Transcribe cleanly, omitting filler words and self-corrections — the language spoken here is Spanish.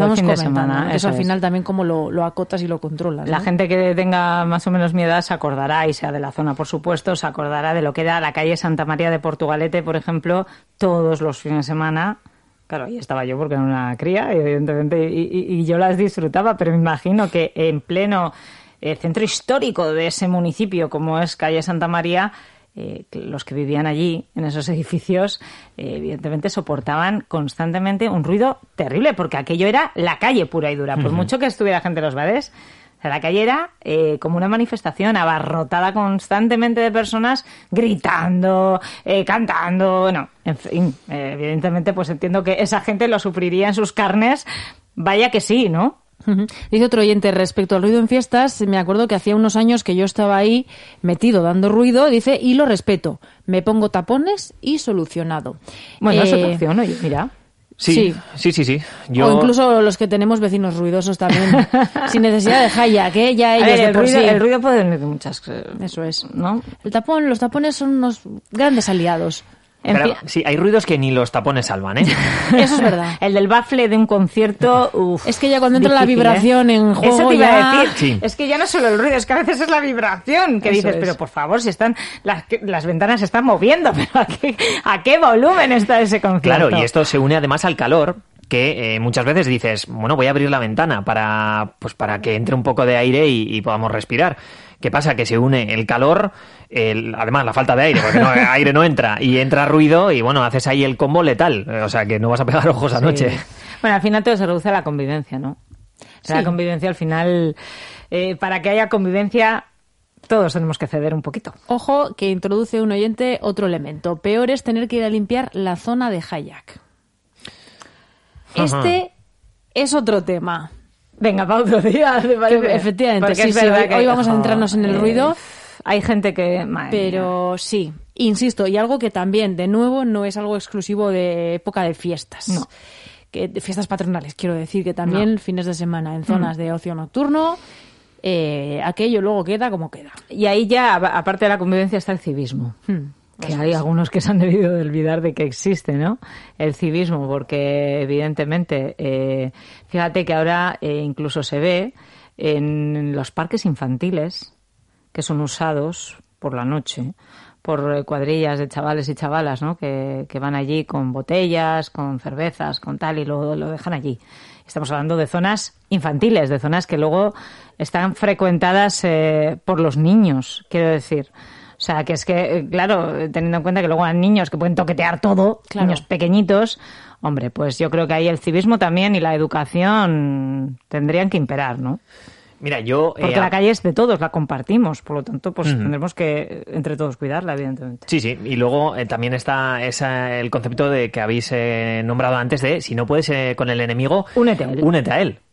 Estamos fin de comentando, semana. ¿no? Eso al final también como lo acotas y lo controlas, ¿no? La gente que tenga más o menos mi edad se acordará, y sea de la zona, por supuesto, se acordará de lo que era la calle Santa María de Portugalete, por ejemplo, todos los fines de semana. Claro, ahí estaba yo porque era una cría, evidentemente, y yo las disfrutaba, pero me imagino que en pleno centro histórico de ese municipio, como es calle Santa María, los que vivían allí, en esos edificios, evidentemente soportaban constantemente un ruido terrible, porque aquello era la calle pura y dura. Por mucho que estuviera gente en los bares, o sea, la calle era como una manifestación abarrotada constantemente de personas gritando, cantando, bueno, en fin, evidentemente pues entiendo que esa gente lo sufriría en sus carnes, vaya que sí, ¿no? Dice otro oyente respecto al ruido en fiestas, me acuerdo que hacía unos años que yo estaba ahí metido dando ruido, dice, y lo respeto, me pongo tapones y solucionado. Bueno, es otra opción, oye, mira. Sí. O incluso los que tenemos vecinos ruidosos también, sin necesidad de kayak, ¿eh? Ya ellos de por sí. El ruido puede venir de muchas... Eso es, ¿no? Los tapones son unos grandes aliados. Pero, sí, hay ruidos que ni los tapones salvan, ¿eh? Eso es verdad. El del bafle de un concierto, uff. Es que ya cuando entra la vibración en juego, eso te iba ya... a decir. Sí. Es que ya no es solo el ruido, es que a veces es la vibración. Que Eso dices, es. pero por favor, si están las ventanas se están moviendo, pero ¿a qué volumen está ese concierto? Claro, y esto se une además al calor, que muchas veces dices, bueno, voy a abrir la ventana para que entre un poco de aire y podamos respirar. ¿Qué pasa? Que se une el calor, además la falta de aire, porque aire no entra, y entra ruido, y bueno, haces ahí el combo letal. O sea, que no vas a pegar ojos anoche. Sí. Bueno, al final todo se reduce a la convivencia, ¿no? O sea, Sí. la convivencia al final, para que haya convivencia, todos tenemos que ceder un poquito. Ojo, que introduce un oyente otro elemento. Peor es tener que ir a limpiar la zona de kayak. Este es otro tema. Venga, para otro día, ¿te parece? Efectivamente, Porque sí, es sí. verdad que Hoy vamos a centrarnos en el ruido. Hay gente que... madre Pero mía. sí, insisto, y algo que también, de nuevo, no es algo exclusivo de época de fiestas. No. De fiestas patronales, quiero decir, que también fines de semana en zonas de ocio nocturno, aquello luego queda como queda. Y ahí ya, aparte de la convivencia, está el civismo. Que hay algunos que se han debido de olvidar de que existe, ¿no? El civismo, porque evidentemente, fíjate que ahora incluso se ve en los parques infantiles, que son usados por la noche por cuadrillas de chavales y chavalas, ¿no? Que van allí con botellas, con cervezas, con tal, y lo dejan allí. Estamos hablando de zonas infantiles, de zonas que luego están frecuentadas por los niños, quiero decir. O sea, que es que, claro, teniendo en cuenta que luego hay niños que pueden toquetear todo, claro. Niños pequeñitos, hombre, pues yo creo que ahí el civismo también y la educación tendrían que imperar, ¿no? Mira, yo... Porque la calle es de todos, la compartimos, por lo tanto, pues tendremos que entre todos cuidarla, evidentemente. Sí, y luego también está el concepto de que habéis nombrado antes de si no puedes con el enemigo, Únete a él. Únete a él.